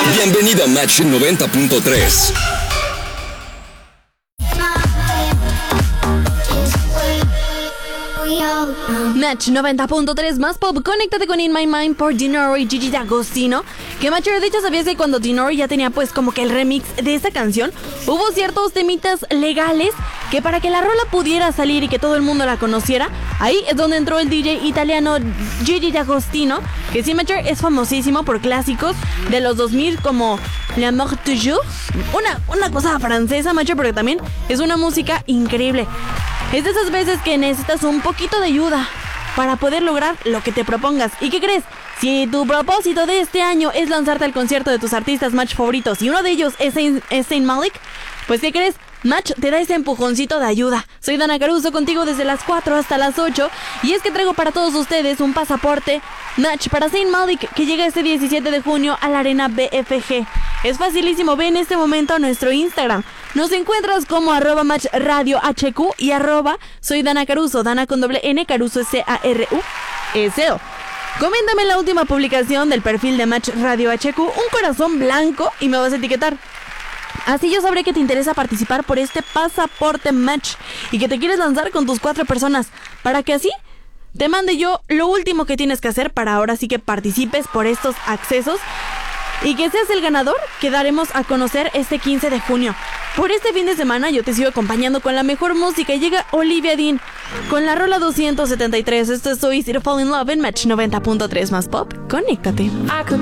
Bienvenido a Match 90.3. Match 90.3 más pop. Conéctate con In My Mind por Dinoro y Gigi D'Agostino. Que Matcher, de hecho, ¿sabías que cuando Dinoro ya tenía pues como que el remix de esta canción, hubo ciertos temitas legales que para que la rola pudiera salir y que todo el mundo la conociera, ahí es donde entró el DJ italiano Gigi D'Agostino, que sí, Matcher, es famosísimo por clásicos de los 2000 como L'amour toujours, una cosa francesa, Matcher, porque también es una música increíble. Es de esas veces que necesitas un poquito de ayuda para poder lograr lo que te propongas. ¿Y qué crees? Si tu propósito de este año es lanzarte al concierto de tus artistas Match favoritos y uno de ellos es Zayn Malik, pues ¿qué crees? Match te da ese empujoncito de ayuda. Soy Dana Caruso, contigo desde las 4 hasta las 8. Y es que traigo para todos ustedes un pasaporte Match para Zayn Malik, que llega este 17 de junio a la Arena BFG. Es facilísimo, ve en este momento a nuestro Instagram. Nos encuentras como @MatchRadioHQ y soy Dana Caruso, Dana con doble N, Caruso CARUSO. Coméntame en la última publicación del perfil de Match Radio HQ un corazón blanco y me vas a etiquetar. Así yo sabré que te interesa participar por este pasaporte Match y que te quieres lanzar con tus 4 personas, para que así te mande yo lo último que tienes que hacer para ahora sí que participes por estos accesos y que seas el ganador que daremos a conocer este 15 de junio. Por este fin de semana yo te sigo acompañando con la mejor música y llega Olivia Dean con la rola 273. Esto es So Easy to Fall in Love en Match 90.3 más pop. Conéctate.